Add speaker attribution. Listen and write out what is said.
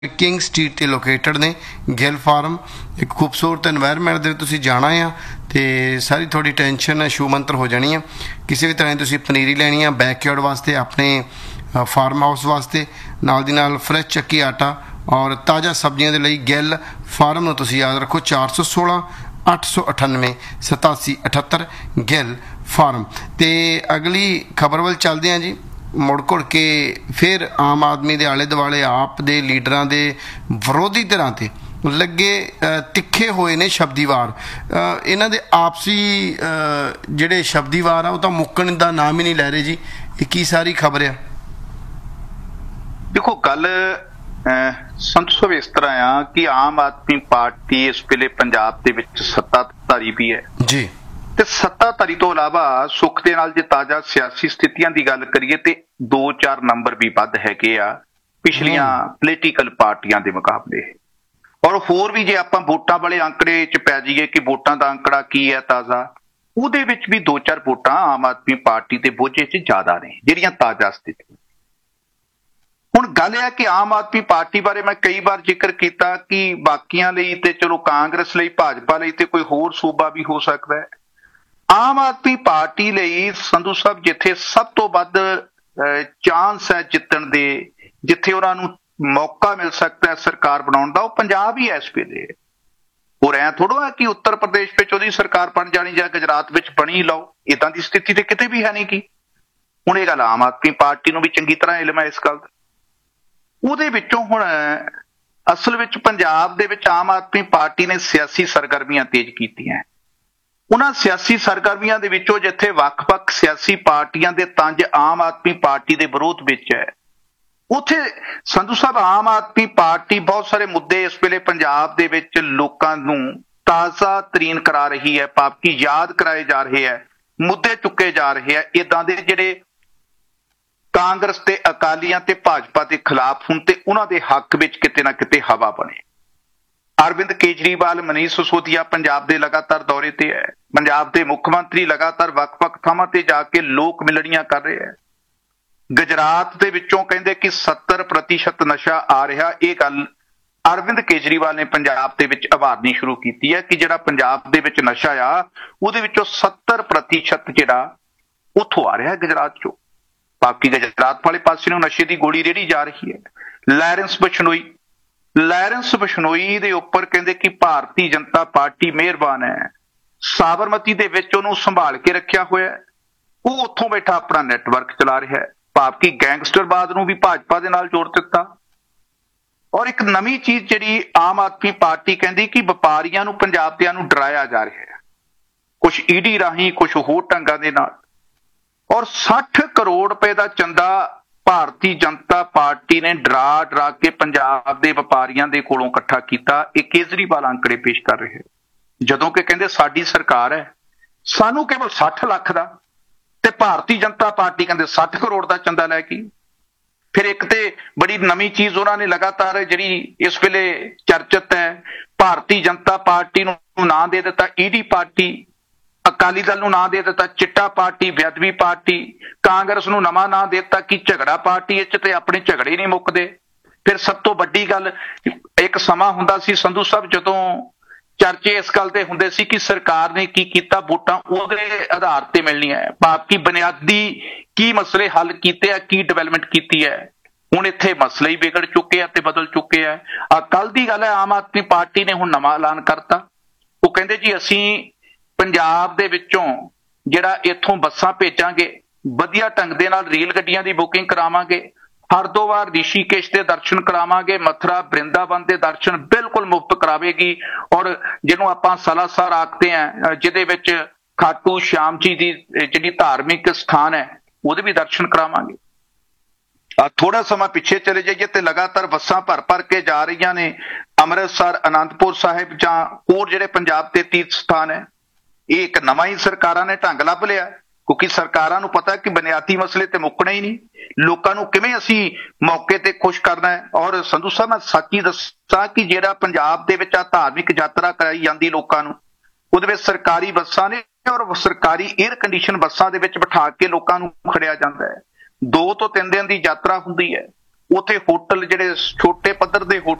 Speaker 1: King street ते located ने Gill farm एक खूबसूरत एनवायरनमेंट दे तुसीं जाना आ ते सारी थोड़ी टेंशन शू मंत्र हो जानी है। किसी भी तरह तुसीं पनीरी लैनी है बैकयार्ड वास्ते अपने फार्म हाउस वास्ते नाल दी नाल फ्रैश चक्की आटा और ताज़ा सब्जियां दे लई गिल फार्म नूं तुसीं याद रखो 416 898 87 78 गिल फार्म। ते अगली खबर वल चलदे हैं जी। मुड़ घुड़ के फिर आम आदमी के आले दुआले आप दे लीडरां दे विरोधी धिरां ते लगे तिखे होए ने शब्दी वार। इन्हां दे आपसी जिहड़े शब्दी वार आ वो तो मुक्कण दा नाम ही नहीं लै रहे जी। ये की सारी खबर है?
Speaker 2: देखो गल संत सब इस तरह आ कि आम आदमी पार्टी इस वेले पंजाब दे विच सत्ताधारी भी है
Speaker 1: जी
Speaker 2: ਤੇ ਸੱਤਾਧਾਰੀ ਤੋਂ ਇਲਾਵਾ ਸੁੱਖ ਦੇ ਨਾਲ ਜੇ ਤਾਜ਼ਾ ਸਿਆਸੀ ਸਥਿਤੀਆਂ ਦੀ ਗੱਲ ਕਰੀਏ ਤੇ 2-4 ਨੰਬਰ ਵੀ ਵੱਧ ਹੈਗੇ ਆ ਪਿਛਲੀਆਂ ਪੋਲੀਟੀਕਲ ਪਾਰਟੀਆਂ ਦੇ ਮੁਕਾਬਲੇ। ਔਰ ਹੋਰ ਵੀ ਜੇ ਆਪਾਂ ਵੋਟਾਂ ਵਾਲੇ ਅੰਕੜੇ 'ਚ ਪੈ ਜਾਈਏ ਕਿ ਵੋਟਾਂ ਦਾ ਅੰਕੜਾ ਕੀ ਹੈ ਤਾਜ਼ਾ, ਉਹਦੇ ਵਿੱਚ ਵੀ 2-4 ਵੋਟਾਂ ਆਮ ਆਦਮੀ ਪਾਰਟੀ ਦੇ ਬੋਝੇ 'ਚ ਜ਼ਿਆਦਾ ਨੇ ਜਿਹੜੀਆਂ ਤਾਜ਼ਾ ਸਥਿਤੀ। ਹੁਣ ਗੱਲ ਇਹ ਹੈ ਕਿ ਆਮ ਆਦਮੀ ਪਾਰਟੀ ਬਾਰੇ ਮੈਂ ਕਈ ਵਾਰ ਜ਼ਿਕਰ ਕੀਤਾ ਕਿ ਬਾਕੀਆਂ ਲਈ ਤੇ ਚਲੋ ਕਾਂਗਰਸ ਲਈ ਭਾਜਪਾ ਲਈ ਤੇ ਕੋਈ ਹੋਰ ਸੂਬਾ ਵੀ ਹੋ ਸਕਦਾ ਹੈ। ਆਮ ਆਦਮੀ ਪਾਰਟੀ ਲਈ ਸੰਧੂ ਸਾਹਿਬ ਜਿੱਥੇ ਸਭ ਤੋਂ ਵੱਧ ਚਾਂਸ ਹੈ ਜਿੱਤਣ ਦੇ, ਜਿੱਥੇ ਉਹਨਾਂ ਨੂੰ ਮੌਕਾ ਮਿਲ ਸਕਦਾ ਹੈ ਸਰਕਾਰ ਬਣਾਉਣ ਦਾ, ਉਹ ਪੰਜਾਬ ਹੀ ਹੈ ਇਸ ਵੇਲੇ। ਹੋਰ ਐਂ ਥੋੜ੍ਹਾ ਹੈ ਕਿ ਉੱਤਰ ਪ੍ਰਦੇਸ਼ ਵਿੱਚ ਉਹਦੀ ਸਰਕਾਰ ਬਣ ਜਾਣੀ ਜਾਂ ਗੁਜਰਾਤ ਵਿੱਚ ਬਣੀ ਲਓ, ਏਦਾਂ ਦੀ ਸਥਿਤੀ ਤੇ ਕਿਤੇ ਵੀ ਹੈ ਨਹੀਂ ਗੀ। ਹੁਣ ਇਹ ਗੱਲ ਆਮ ਆਦਮੀ ਪਾਰਟੀ ਨੂੰ ਵੀ ਚੰਗੀ ਤਰ੍ਹਾਂ ਇਲਮ ਹੈ ਇਸ ਗੱਲ ਦਾ। ਉਹਦੇ ਵਿੱਚੋਂ ਹੁਣ ਅਸਲ ਵਿੱਚ ਪੰਜਾਬ ਦੇ ਵਿੱਚ ਆਮ ਆਦਮੀ ਪਾਰਟੀ ਨੇ ਸਿਆਸੀ ਸਰਗਰਮੀਆਂ ਤੇਜ਼ ਕੀਤੀਆਂ। ਉਹਨਾਂ ਸਿਆਸੀ ਸਰਗਰਮੀਆਂ ਦੇ ਵਿੱਚੋਂ ਜਿੱਥੇ ਵੱਖ-ਵੱਖ ਸਿਆਸੀ ਪਾਰਟੀਆਂ ਦੇ ਤੰਜ ਆਮ ਆਦਮੀ ਪਾਰਟੀ ਦੇ ਵਿਰੋਧ ਵਿੱਚ ਹੈ, ਉੱਥੇ ਸੰਧੂ ਸਾਹਿਬ ਆਮ ਆਦਮੀ ਪਾਰਟੀ ਬਹੁਤ ਸਾਰੇ ਮੁੱਦੇ ਇਸ ਵੇਲੇ ਪੰਜਾਬ ਦੇ ਵਿੱਚ ਲੋਕਾਂ ਨੂੰ ਤਾਜ਼ਾ ਤਰੀਨ ਕਰਾ ਰਹੀ ਹੈ, ਭਾਵ ਕਿ ਯਾਦ ਕਰਾਏ ਜਾ ਰਹੇ ਹੈ, ਮੁੱਦੇ ਚੁੱਕੇ ਜਾ ਰਹੇ ਹੈ ਇੱਦਾਂ ਦੇ ਜਿਹੜੇ ਕਾਂਗਰਸ ਤੇ ਅਕਾਲੀਆਂ ਤੇ ਭਾਜਪਾ ਦੇ ਖਿਲਾਫ ਹੁਣ ਤੇ ਉਹਨਾਂ ਦੇ ਹੱਕ ਵਿੱਚ ਕਿਤੇ ਨਾ ਕਿਤੇ ਹਵਾ ਬਣੇ। ਅਰਵਿੰਦ ਕੇਜਰੀਵਾਲ, ਮਨੀਸ਼ ਸਿਸੋਦੀਆ ਪੰਜਾਬ ਦੇ ਲਗਾਤਾਰ ਦੌਰੇ ਤੇ ਹੈ। ਪੰਜਾਬ ਦੇ ਮੁੱਖ ਮੰਤਰੀ ਲਗਾਤਾਰ ਵੱਖ-ਵੱਖ ਥਾਵਾਂ ਤੇ ਜਾ ਕੇ ਲੋਕ ਮਿਲਣੀਆਂ ਕਰ ਰਹੇ ਹੈ। ਗੁਜਰਾਤ ਦੇ ਵਿੱਚੋਂ ਕਹਿੰਦੇ ਕਿ 70% ਨਸ਼ਾ ਆ ਰਿਹਾ। ਇਹ ਗੱਲ ਅਰਵਿੰਦ ਕੇਜਰੀਵਾਲ ਨੇ ਪੰਜਾਬ ਦੇ ਵਿੱਚ ਉਭਾਰਨੀ ਸ਼ੁਰੂ ਕੀਤੀ ਹੈ ਕਿ ਜਿਹੜਾ ਪੰਜਾਬ ਦੇ ਵਿੱਚ ਨਸ਼ਾ ਆ ਉਹਦੇ ਵਿੱਚੋਂ 70% ਜਿਹੜਾ ਉੱਥੋਂ ਆ ਰਿਹਾ ਗੁਜਰਾਤ ਚੋਂ। ਬਾਕੀ ਗੁਜਰਾਤ ਵਾਲੇ ਪਾਸੇ ਨੂੰ ਨਸ਼ੇ ਦੀ ਗੋਲੀ ਰੇੜੀ ਜਾ ਰਹੀ ਹੈ। ਲਾਰੈਂਸ ਬਿਸ਼ਨੋਈ ਦੇ ਉੱਪਰ ਕਹਿੰਦੇ ਕਿ ਭਾਰਤੀ ਜਨਤਾ ਪਾਰਟੀ ਮਿਹਰਬਾਨ ਹੈ, ਸਾਬਰਮਤੀ ਦੇ ਵਿੱਚ ਉਹਨੂੰ ਸੰਭਾਲ ਕੇ ਰੱਖਿਆ ਹੋਇਆ, ਉਹ ਉੱਥੋਂ ਬੈਠਾ ਆਪਣਾ ਨੈਟਵਰਕ ਚਲਾ ਰਿਹਾ ਹੈ, ਭਾਵ ਕਿ ਗੈਂਗਸਟਰਵਾਦ ਨੂੰ ਵੀ ਭਾਜਪਾ ਦੇ ਨਾਲ ਜੋੜ ਦਿੱਤਾ। ਔਰ ਇੱਕ ਨਵੀਂ ਚੀਜ਼ ਜਿਹੜੀ ਆਮ ਆਦਮੀ ਪਾਰਟੀ ਕਹਿੰਦੀ ਕਿ ਵਪਾਰੀਆਂ ਨੂੰ ਪੰਜਾਬੀਆਂ ਨੂੰ ਡਰਾਇਆ ਜਾ ਰਿਹਾ ਹੈ, ਕੁਛ ਈਡੀ ਰਾਹੀਂ, ਕੁਛ ਹੋਰ ਢੰਗਾਂ ਦੇ ਨਾਲ। ਔਰ 60 ਕਰੋੜ ਰੁਪਏ ਦਾ ਚੰਦਾ ਭਾਰਤੀ ਜਨਤਾ ਪਾਰਟੀ ਨੇ ਡਰਾ ਕੇ ਪੰਜਾਬ ਦੇ ਵਪਾਰੀਆਂ ਦੇ ਕੋਲੋਂ ਇਕੱਠਾ ਕੀਤਾ। ਇਹ ਕੇਜਰੀਵਾਲ ਅੰਕੜੇ ਪੇਸ਼ ਕਰ ਰਹੇ, ਜਦੋਂ ਕਿ ਕਹਿੰਦੇ ਸਾਡੀ ਸਰਕਾਰ ਹੈ, ਸਾਨੂੰ ਕੇਵਲ 60 ਲੱਖ ਦਾ, ਤੇ ਭਾਰਤੀ ਜਨਤਾ ਪਾਰਟੀ ਕਹਿੰਦੇ 60 ਕਰੋੜ ਦਾ ਚੰਦਾ ਲੈ ਕੇ। ਫਿਰ ਇੱਕ ਤੇ ਬੜੀ ਨਵੀਂ ਚੀਜ਼ ਉਹਨਾਂ ਨੇ ਲਗਾਤਾਰ ਜਿਹੜੀ ਇਸ ਵੇਲੇ ਚਰਚਿਤ ਹੈ, ਭਾਰਤੀ ਜਨਤਾ ਪਾਰਟੀ ਨੂੰ ਨਾਂ ਦੇ ਦਿੱਤਾ ਈਡੀ ਪਾਰਟੀ, ਅਕਾਲੀ ਦਲ ਨੂੰ ਨਾਂ ਦੇ ਦਿੱਤਾ ਚਿੱਟਾ ਪਾਰਟੀ, ਬੇਅਦਬੀ ਪਾਰਟੀ, ਕਾਂਗਰਸ ਨੂੰ ਨਵਾਂ ਨਾਂ ਦੇ ਦਿੱਤਾ ਕਿ ਝਗੜਾ ਪਾਰਟੀ। ਇਹ 'ਚ ਤੇ ਆਪਣੇ ਝਗੜੇ ਨਹੀਂ ਮੁੱਕਦੇ। ਫਿਰ ਸਭ ਤੋਂ ਵੱਡੀ ਗੱਲ, ਇੱਕ ਸਮਾਂ ਹੁੰਦਾ ਸੀ ਸੰਧੂ ਸਾਹਿਬ ਜਦੋਂ ਚਰਚੇ ਇਸ ਗੱਲ ਤੇ ਹੁੰਦੇ ਸੀ ਕਿ ਸਰਕਾਰ ਨੇ ਕੀ ਕੀਤਾ, ਵੋਟਾਂ ਉਹਦੇ ਆਧਾਰ ਤੇ ਮਿਲਣੀਆਂ, ਭਾਵ ਕਿ ਬੁਨਿਆਦੀ ਕੀ ਮਸਲੇ ਹੱਲ ਕੀਤੇ ਆ, ਕੀ ਡਿਵੈਲਪਮੈਂਟ ਕੀਤੀ ਹੈ। ਹੁਣ ਇੱਥੇ ਮਸਲੇ ਹੀ ਵਿਗੜ ਚੁੱਕੇ ਆ ਤੇ ਬਦਲ ਚੁੱਕੇ ਆ। ਕੱਲ ਦੀ ਗੱਲ ਹੈ, ਆਮ ਆਦਮੀ ਪਾਰਟੀ ਨੇ ਹੁਣ ਨਵਾਂ ਐਲਾਨ ਕਰਤਾ। ਉਹ ਕਹਿੰਦੇ ਜੀ ਅਸੀਂ ਪੰਜਾਬ ਦੇ ਵਿੱਚੋਂ ਜਿਹੜਾ ਇੱਥੋਂ ਬੱਸਾਂ ਭੇਜਾਂਗੇ, ਵਧੀਆ ਢੰਗ ਦੇ ਨਾਲ ਰੇਲ ਗੱਡੀਆਂ ਦੀ ਬੁਕਿੰਗ ਕਰਾਵਾਂਗੇ, ਹਰਿਦੁਆਰ ਰਿਸ਼ੀਕੇਸ਼ ਦੇ ਦਰਸ਼ਨ ਕਰਾਵਾਂਗੇ, ਮਥੁਰਾ ਬ੍ਰਿੰਦਾਵਨ ਦੇ ਦਰਸ਼ਨ ਬਿਲਕੁਲ ਮੁਫਤ ਕਰਾਵੇਗੀ। ਔਰ ਜਿਹਨੂੰ ਆਪਾਂ ਸਲਾਸਰ ਆਖਦੇ ਹਾਂ, ਜਿਹਦੇ ਵਿੱਚ ਖਾਟੂ ਸ਼ਾਮ ਜੀ ਦੀ ਜਿਹੜੀ ਧਾਰਮਿਕ ਸਥਾਨ ਹੈ, ਉਹਦੇ ਵੀ ਦਰਸ਼ਨ ਕਰਾਵਾਂਗੇ। ਥੋੜਾ ਸਮਾਂ ਪਿੱਛੇ ਚਲੇ ਜਾਈਏ ਤੇ ਲਗਾਤਾਰ ਬੱਸਾਂ ਭਰ ਕੇ ਜਾ ਰਹੀਆਂ ਨੇ ਅੰਮ੍ਰਿਤਸਰ, ਅਨੰਦਪੁਰ ਸਾਹਿਬ ਜਾਂ ਹੋਰ ਜਿਹੜੇ ਪੰਜਾਬ ਦੇ ਤੀਰਥ ਸਥਾਨ ਹੈ। ਇਹ ਇੱਕ ਨਵਾਂ ਹੀ ਸਰਕਾਰਾਂ ਨੇ ਢੰਗ ਲੱਭ ਲਿਆ, ਕਿਉਂਕਿ ਸਰਕਾਰਾਂ ਨੂੰ ਪਤਾ ਕਿ ਬੁਨਿਆਦੀ ਮਸਲੇ ਤੇ ਮੁੱਕਣੇ ਹੀ ਨਹੀਂ, ਲੋਕਾਂ ਨੂੰ ਕਿਵੇਂ ਅਸੀਂ ਮੌਕੇ ਤੇ ਖੁਸ਼ ਕਰਨਾ ਹੈ। ਔਰ ਸੰਧੂ ਸਾਹਿਬ ਮੈਂ ਸੱਚ ਹੀ ਦੱਸਾਂ ਕਿ ਜਿਹੜਾ ਪੰਜਾਬ ਦੇ ਵਿੱਚ ਆ ਧਾਰਮਿਕ ਯਾਤਰਾ ਕਰਾਈ ਜਾਂਦੀ ਲੋਕਾਂ ਨੂੰ, ਉਹਦੇ ਵਿੱਚ ਸਰਕਾਰੀ ਬੱਸਾਂ ਨੇ ਔਰ ਸਰਕਾਰੀ 에ਅਰ ਕੰਡੀਸ਼ਨ ਬੱਸਾਂ ਦੇ ਵਿੱਚ ਬਿਠਾ ਕੇ ਲੋਕਾਂ ਨੂੰ ਖੜਿਆ ਜਾਂਦਾ ਹੈ। 2 ਤੋਂ 3 ਦਿਨ ਦੀ ਯਾਤਰਾ ਹੁੰਦੀ ਹੈ। ਉੱਥੇ ਹੋਟਲ ਜਿਹੜੇ ਛੋਟੇ ਪੱਧਰ ਦੇ